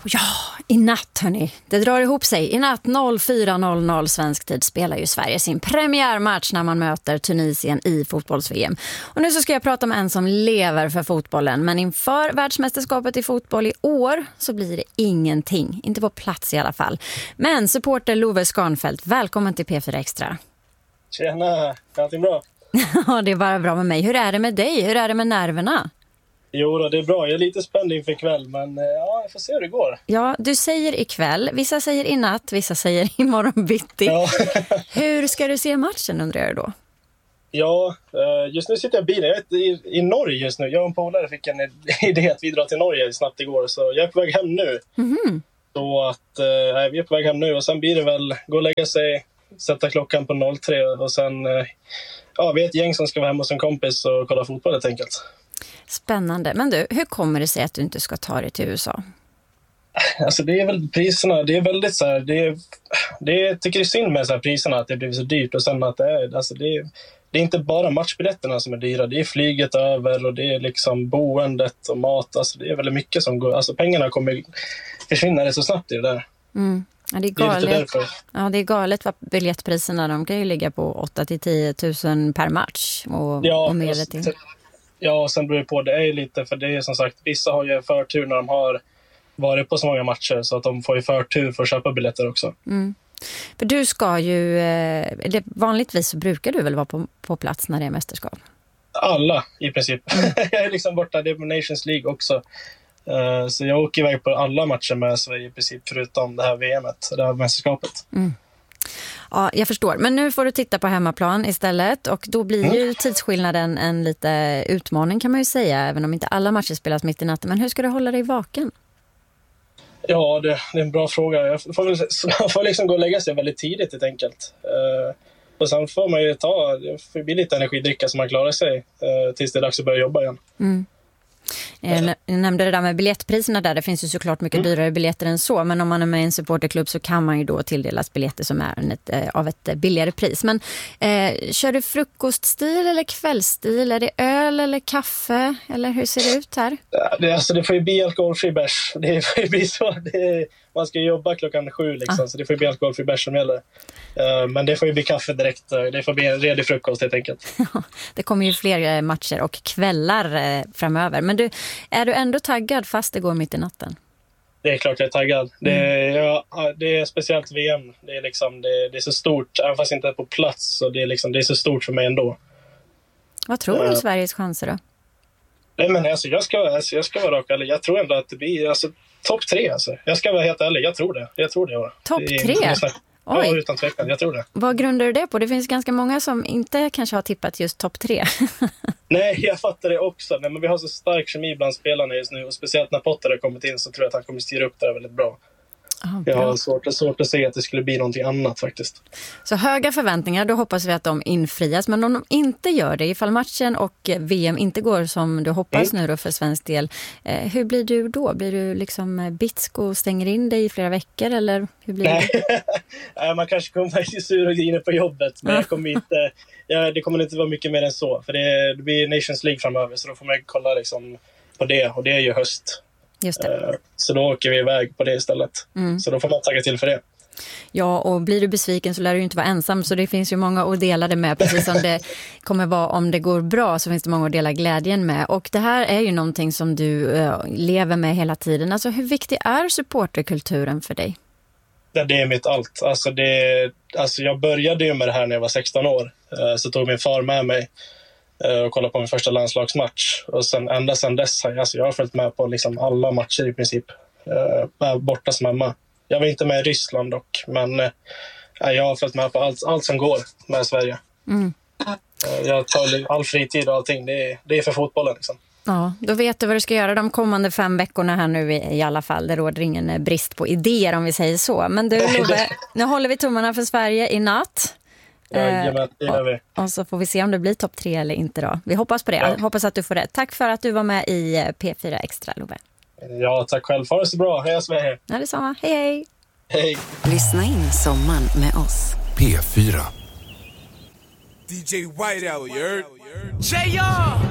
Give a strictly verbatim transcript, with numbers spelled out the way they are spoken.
Ja, i natt hörni. Det drar ihop sig. I natt fyra noll noll svensk tid spelar ju Sverige sin premiärmatch när man möter Tunisien i fotbolls-V M. Och nu så ska jag prata med en som lever för fotbollen. Men inför världsmästerskapet i fotboll i år så blir det ingenting. Inte på plats i alla fall. Men supporter Love Skarnfeldt, välkommen till P fyra Extra. Tjena, är allting bra? Ja, det är bara bra med mig. Hur är det med dig? Hur är det med nerverna? Jo då, det är bra. Jag är lite spänd inför ikväll, men ja, jag får se hur det går. Ja, du säger ikväll. Vissa säger i natt, vissa säger imorgon bitti. Ja. Hur ska du se matchen, undrar jag då? Ja, just nu sitter jag i bilen. Jag är i, i Norge just nu. Jag och en polare fick en idé att vi drar till Norge snabbt igår. Så jag är på väg hem nu. Mm-hmm. Så att äh, vi är på väg hem nu. Och sen blir det väl gå och lägga sig, sätta klockan på noll tre. Och sen, äh, ja, vi är ett gäng som ska vara hemma hos en kompis och kolla fotboll helt enkelt. Spännande. Men du, hur kommer det sig att du inte ska ta dig till U S A? Alltså det är väl priserna, det är väldigt så här, det är, det är, jag tycker det är synd med så här priserna att det blir så dyrt och sen att det är, alltså det är, det är inte bara matchbiljetterna som är dyra, det är flyget över och det är liksom boendet och mat, alltså det är väldigt mycket som går, alltså pengarna kommer försvinna det så snabbt i det där. Mm. Ja, det är galet. Det är ja, det är galet vad biljettpriserna, de kan ju ligga på åtta till tio tusen per match och, ja, och mer till. Ja, och sen beror det på, det är ju lite, för det är som sagt, vissa har ju förtur när de har varit på så många matcher så att de får ju förtur för att köpa biljetter också. Mm. För du ska ju, eller vanligtvis så brukar du väl vara på, på plats när det är mästerskap? Alla i princip. Mm. Jag är liksom borta, det är på Nations League också. Uh, så jag åker iväg på alla matcher med Sverige i princip förutom det här V M-et, det här mästerskapet. Mm. Ja, jag förstår. Men nu får du titta på hemmaplan istället och då blir mm. ju tidsskillnaden en lite utmaning kan man ju säga, även om inte alla matcher spelas mitt i natten. Men hur ska du hålla dig vaken? Ja, det, det är en bra fråga. Jag får, väl, man får liksom gå och lägga sig väldigt tidigt helt enkelt. Uh, och sen får man ju ta, det får bli lite energidricka så man klarar sig uh, tills det är dags att börja jobba igen. Mm. Jag nämnde det där med biljettpriserna där. Det finns ju såklart mycket mm. dyrare biljetter än så. Men om man är med i en supporterklubb så kan man ju då tilldelas biljetter som är ett, äh, av ett billigare pris. Men äh, kör du frukoststil eller kvällsstil? Är det öl eller kaffe? Eller hur ser det ut här? Ja, det, alltså, det får ju bli alkoholfri bärs. Det får ju bli så. Det är, man ska jobba klockan sju liksom, ah. så det får ju bli alkoholfri bärs som gäller. Uh, men det får ju bli kaffe direkt. Det får bli en redig frukost helt enkelt. Det kommer ju fler matcher och kvällar eh, framöver. Men du, är du ändå taggad fast det går mitt i natten? Det är klart jag är taggad. Det är, mm. ja, det är speciellt V M. Det är, liksom, det, det är så stort. Även fast inte är på plats så det är, liksom, det är så stort för mig ändå. Vad tror du uh, Sveriges chanser då? Nej, men alltså, jag, ska, alltså, jag ska vara rak ärlig. Jag tror ändå att det blir alltså, topp tre. Alltså. Jag ska vara helt ärlig. Jag tror det. Jag tror det ja. Topp tre? Ja, utan tvekan. Jag tror det. Vad grundar du det på? Det finns ganska många som inte kanske har tippat just topp tre. Nej, jag fattar det också. Nej, men vi har så stark kemi bland spelarna just nu. Och speciellt när Potter har kommit in så tror jag att han kommer styra upp det väldigt bra. Ah, jag har svårt, svårt att se att det skulle bli någonting annat faktiskt. Så höga förväntningar, då hoppas vi att de infrias. Men om de inte gör det, ifall matchen och V M inte går som du hoppas mm. nu då för svensk del, eh, hur blir du då? Blir du liksom bitsk och stänger in dig i flera veckor? Eller hur blir Nej. det? Man kanske kommer faktiskt sur och griner på jobbet. Men jag kommer inte, ja, det kommer inte vara mycket mer än så. För det, det blir Nations League framöver. Så då får man kolla liksom på det. Och det är ju höst. Just det. Så då åker vi iväg på det istället. Mm. Så då får man tagga till för det. Ja, och blir du besviken så lär du ju inte vara ensam. Så det finns ju många att dela det med. Precis som det kommer vara om det går bra så finns det många att dela glädjen med. Och det här är ju någonting som du uh, lever med hela tiden. Alltså hur viktig är supporterkulturen för dig? Ja, det är mitt allt. Alltså, det, alltså jag började ju med det här när jag var sexton år. Så tog min far med mig och kollade på min första landslagsmatch. Och sen, ända sedan dess har jag, alltså jag har följt med på liksom alla matcher i princip. Uh, borta som hemma. Jag var inte med i Ryssland dock. Men uh, jag har följt med på allt, allt som går med Sverige. Mm. Uh, jag tar all fritid och allting. Det är, det är för fotbollen liksom. Ja, då vet du vad du ska göra de kommande fem veckorna här nu i, i alla fall. Det råder ingen brist på idéer om vi säger så. Men du Love, nu håller vi tummarna för Sverige i natt. Ja, jamen, det gör vi. Och, och så får vi se om det blir topp tre eller inte då. Vi hoppas på det. Ja. Hoppas att du får rätt. Tack för att du var med i P fyra Extra, Love. Ja, tack själv. Ha det så bra. Hej Sverige. Ja, detsamma. Hej, hej. Hej. Lyssna in sommaren med oss. P fyra. D J Whiteout, you heard? J R!